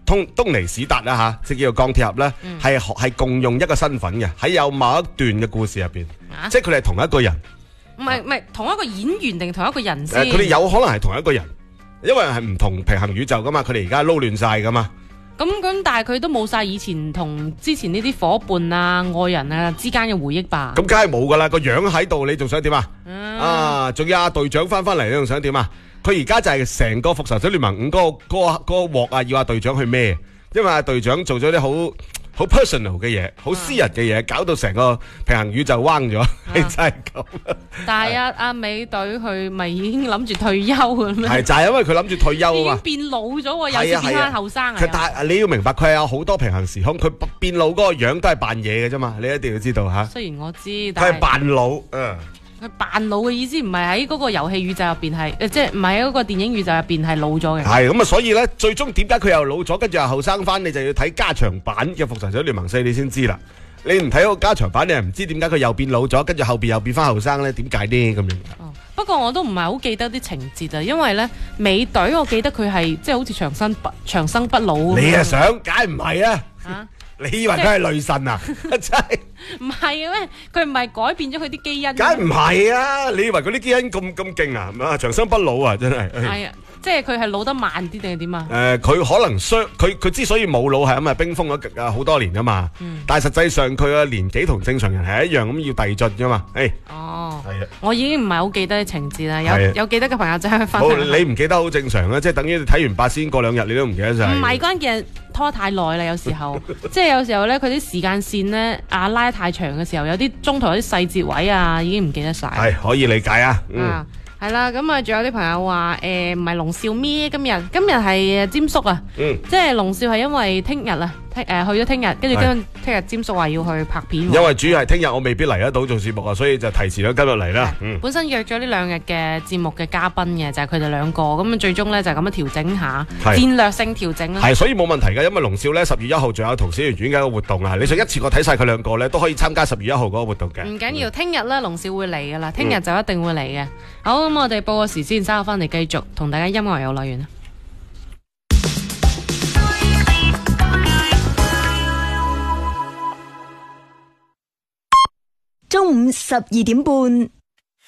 東尼史達啦嚇，即叫做鋼鐵俠咧，係共用一個身份嘅，喺有某一段嘅故事入邊，即係佢哋係同一個人。 唔係同一個演員定同一個人先？ 佢哋有可能係同一個人，因為係唔同平行宇宙噶嘛，佢哋而家撈亂晒噶嘛。 咁，但係佢都冇晒以前同之前呢啲伙伴啊、愛人啊之間嘅回憶吧？咁梗係冇噶啦，個樣喺度，你仲想點啊？仲有阿隊長翻嚟，你仲想點啊？佢而家就係成個復仇者聯盟5嗰個鑊啊，要阿隊長去孭，因為阿隊長做咗啲好 personal 嘅嘢，好私人嘅嘢，搞到成個平行宇宙彎咗，真係咁。但係阿美隊佢咪已經諗住退休咁咩？ 係就係因為佢諗住退休啊嘛，已經變老咗喎，有時變翻後生啊。 但係你要明白，佢係有好多平行時空，佢變老嗰個樣都係扮嘢嘅啫嘛，你一定要知道嚇。 雖然我知， 佢係扮老， 佢扮老嘅意思唔係喺嗰個遊戲宇宙入邊係，即係唔係喺嗰個電影宇宙入邊係老咗嘅。 係咁啊，所以咧最終點解佢又老咗，跟住又後生翻，你就要睇加長版嘅《復仇者聯盟4》，你先知啦。你唔睇嗰個加長版，你係唔知點解佢又變老咗，跟住後邊又變翻後生咧？點解呢？咁樣？ 不過我都唔係好記得啲情節啊，因為咧美隊我記得佢係即係好似長生不老。 你啊想，梗係唔係啊？你以為佢係雷神啊？真係唔係嘅咩？佢唔係改變咗佢啲基因？ 梗係唔係啊！你以為佢啲基因咁勁啊？長生不老啊！真係。 係啊，即係佢係老得慢啲定係點啊？ 佢可能佢之所以冇老係因為冰封咗好多年啊嘛。但係實際上佢嘅年紀同正常人係一樣咁要遞進噶嘛。 哦， 係啊， 我已經唔係好記得啲情節啦。有記得嘅朋友就去分享。 你唔記得好正常啊，即係等於你睇完8仙過2日你都唔記得晒。 唔係關鍵。拖太耐啦，有時候即係有時候咧，佢啲時間線咧拉得太長嘅時候，有啲中途有啲細節位啊，已經唔記得晒。係可以理解啊。 係啦，咁啊，仲有啲朋友話唔係龍少咩？今日係詹叔啊，即係龍少係因為聽日啊，去咗聽日，跟住聽日詹叔話要去拍片。 因為主要係聽日我未必嚟得到做節目啊，所以就提前咗今日嚟啦。 本身約咗呢2日嘅節目嘅嘉賓嘅，就係佢哋2個，咁啊最終咧就咁樣調整下，戰略性調整啦。係，所以冇問題嘅，因為龍少咧10月1號仲有同小圓圓嘅一個活動啊，你想一次過睇晒佢2個咧，都可以參加10月1號嗰個活動嘅。唔緊要，聽日咧龍少會嚟噶啦，聽日就一定會嚟嘅。好，咁我哋報個時先，稍後翻嚟繼續同大家音樂遊樂園啦。 中午12點半。